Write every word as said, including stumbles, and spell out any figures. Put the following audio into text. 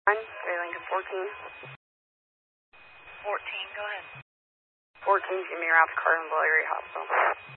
Three Lincoln fourteen. fourteen, go ahead. fourteen, Jimmy Ralph, Cardinal Area Hospital.